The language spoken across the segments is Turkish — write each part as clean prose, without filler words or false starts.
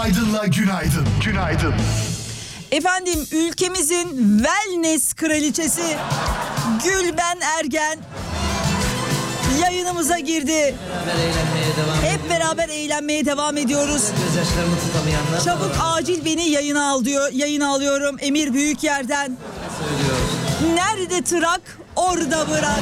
Günaydın'la günaydın. Günaydın. Efendim, ülkemizin wellness kraliçesi Gülben Ergen yayınımıza girdi. Hep beraber eğlenmeye devam ediyoruz. Gözyaşlarını tutamayanlar. Çabuk acil beni yayına al diyor. Yayına alıyorum Emir Büyükyer'den. Söylüyor. Nerede tırak orada bırak.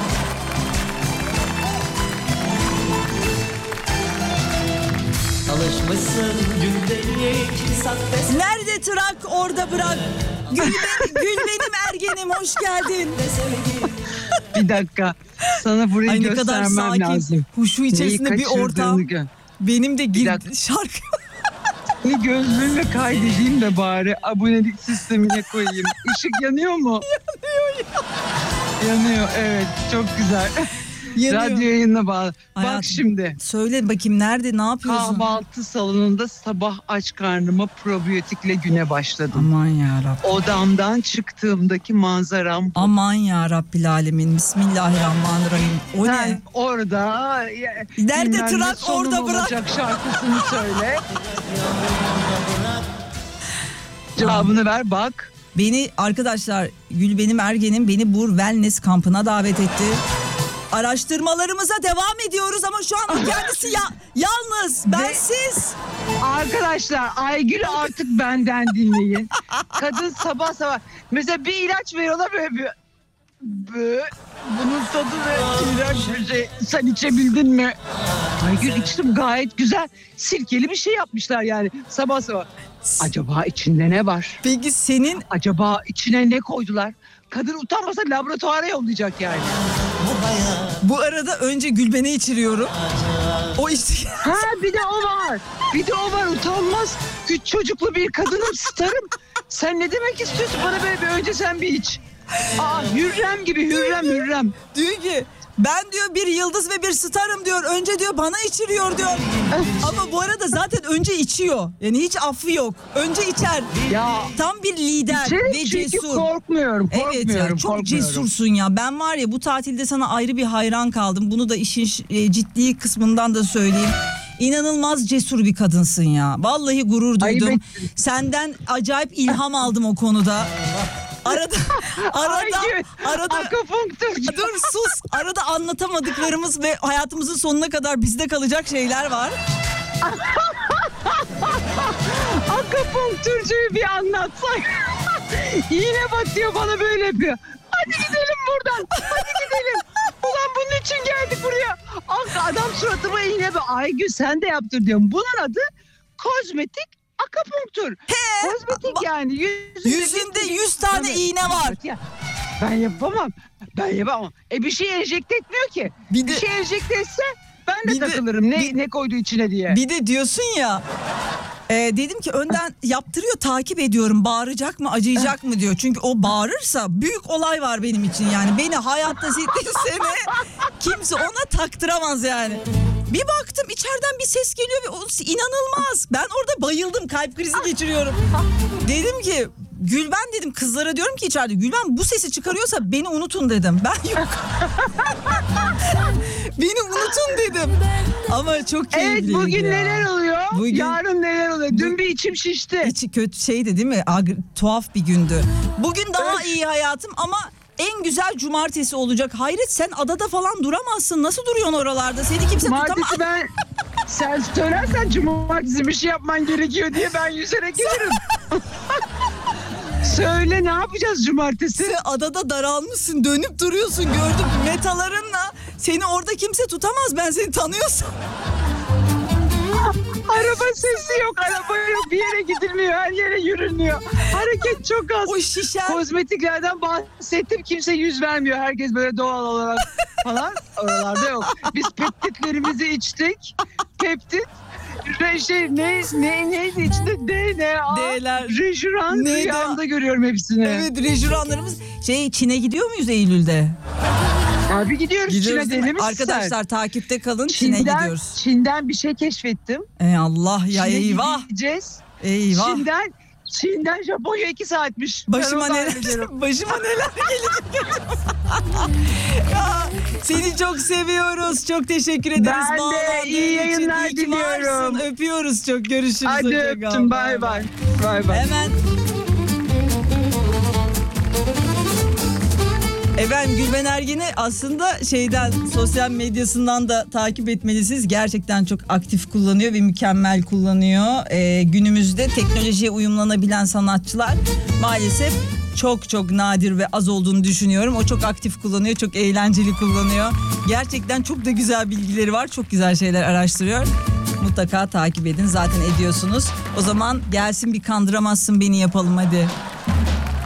Alışmışsın gündelik sahte. Nerede tırak orada bırak. Gülbenim Ergen'im, hoş geldin. Bir dakika. Sana burayı Ay ne kadar göstermem sakin, lazım. huşu içerisinde Neyi bir ortam. kaçırdığını gör. Benim de dakika. şarkı. Seni gözlüğümle kaydedeyim de bari abonelik sistemine koyayım. Işık yanıyor mu? Yanıyor ya. Yanıyor, evet. Çok güzel. Yanıyor. Radyo yayınına bağlı. Hayatım, Bak şimdi. söyle bakayım, nerede, ne yapıyorsun? Kahvaltı salonunda sabah aç karnıma probiyotikle güne başladım. Aman yarabbim. Odamdan çıktığımdaki manzaram. Aman yarabbil alemin. Bismillahirrahmanirrahim. O Sen ne? orada Nerede bilmem ne tırak sonum orada bırak. olacak şarkısını söyle. Cevabını ver bak. Beni arkadaşlar, Gülbenim Ergen'im beni bu wellness kampına davet etti. Araştırmalarımıza devam ediyoruz ama şu an kendisi yalnız, bensiz. Arkadaşlar Aygül'ü artık benden dinleyin. Kadın sabah sabah mesela bir ilaç veriyorlar böyle bunun tadı ve iğrenç bir şey. Sen içebildin mi? Aygül içtim, gayet güzel. Sirkeli bir şey yapmışlar yani sabah sabah. Acaba içinde ne var? Peki senin Acaba içine ne koydular? Kadın utanmasa laboratuvara yollayacak yani. bu arada önce Gülben'i içiriyorum. O işte. Ha bir de o var. Bir de o var, utanmaz. 3 çocuklu bir kadınım, starım. Sen ne demek istiyorsun bana böyle bir önce sen bir iç. Hürrem gibi, Hürrem. Diyor ki ben diyor bir yıldız ve bir starım diyor. Önce diyor bana içiriyor diyor. Ama bu arada zaten önce içiyor. Yani hiç affı yok. Önce içer. Ya Tam bir lider içerim ve çünkü cesur. korkmuyorum. Evet ya, çok korkmuyorum. cesursun ya. Ben var ya, bu tatilde sana ayrı bir hayran kaldım. Bunu da işin ciddi kısmından da söyleyeyim. İnanılmaz cesur bir kadınsın ya. Vallahi gurur duydum. Ayıp. Senden acayip ilham aldım o konuda. Arada Aygül, arada akupunktur. dur sus. Arada anlatamadıklarımız ve hayatımızın sonuna kadar bizde kalacak şeyler var. Akupunkturcuyu bir anlatsak. İğne batıyor bana, böyle yapıyor. Hadi gidelim buradan. Hadi gidelim. Ulan bunun için geldik buraya. Adam suratıma iğne. Aygül sen de yaptır diyorum. Bunun adı kozmetik akupunktur. Kozmetik yani. Yüzünde 100 tane Tabii. iğne var. Ya, ben yapamam. Bir şey enjekte etmiyor ki. Bir de- Bir şey enjekte etse ben Bir de de- takılırım. bir- Ne koydu içine diye. Bir de diyorsun ya. Dedim ki önden yaptırıyor, takip ediyorum, bağıracak mı acıyacak mı diyor. Çünkü o bağırırsa büyük olay var benim için yani. Beni hayatta 8 sene kimse ona taktıramaz yani. Bir baktım içeriden bir ses geliyor ve o inanılmaz. Ben orada bayıldım, kalp krizi geçiriyorum. Dedim ki Gülben, dedim kızlara diyorum ki içeride, Gülben bu sesi çıkarıyorsa beni unutun dedim. Ben yok. Beni unutun dedim. Ama çok keyifliydi. Evet, bugün ya. neler oluyor? Bugün- Yarın neler oluyor? Dün bir içim şişti. İçi kötü şeydi değil mi? Tuhaf bir gündü. Bugün daha iyi hayatım ama en güzel cumartesi olacak. Hayret, sen adada falan duramazsın. Nasıl duruyorsun oralarda? Seni kimse tutamaz. Cumartesi ben... Sen söylersen cumartesi bir şey yapman gerekiyor diye ben yüzerek gelirim. Söyle, ne yapacağız cumartesi? Sen adada daralmışsın, dönüp duruyorsun, gördüm. Metalarınla seni orada kimse tutamaz. Ben seni tanıyorsam. Araba sesi yok, araba yok. Bir yere gidilmiyor, her yere yürünüyor. Hareket çok az. O şişer. Kozmetiklerden bahsettim, kimse yüz vermiyor. Herkes böyle doğal olarak falan. Oralarda yok. Biz peptitlerimizi içtik. Peptit. Neydi içinde? DNA. D'ler. Rejuran. Neydi? Rüyamda görüyorum hepsini. Evet, rejuranlarımız. Çin'e gidiyor muyuz Eylül'de? Abi gidiyoruz Gidiyoruz Çin'e, değil mi? deli misin Arkadaşlar sen? takipte kalın, Çin'e gidiyoruz. Çin'den bir şey keşfettim. Ey Allah ya, Çin'e eyvah. gideceğiz. Eyvah. Çin'den Japonya 2 saatmiş. Başıma Ben onu neler hallederim. başıma neler gelecek. Ya, seni çok seviyoruz. Çok teşekkür ederiz. Ben de Bağlandığın iyi için. yayınlar İyi ki diliyorum. varsın. Öpüyoruz çok. Görüşürüz. Hadi Hoşça kal. öptüm. Bay bay. Bay bay. Hemen. Efendim Gülben Ergen'i aslında sosyal medyasından da takip etmelisiniz. Gerçekten çok aktif kullanıyor ve mükemmel kullanıyor. Günümüzde teknolojiye uyumlanabilen sanatçılar maalesef çok nadir ve az olduğunu düşünüyorum. O çok aktif kullanıyor, çok eğlenceli kullanıyor. Gerçekten çok da güzel bilgileri var, çok güzel şeyler araştırıyor. Mutlaka takip edin, zaten ediyorsunuz. O zaman gelsin bir kandıramazsın beni yapalım hadi.